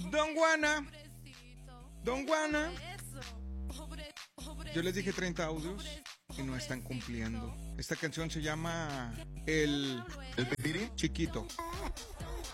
Don Juana. Don Juana. Yo les dije 30 audios y no están cumpliendo. Esta canción se llama El ¿El Petiri? Chiquito.